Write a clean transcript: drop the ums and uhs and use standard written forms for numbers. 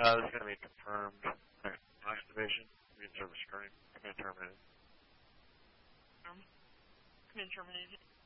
This is going to be confirmed activation. Command service starting. Command terminated. Command terminated.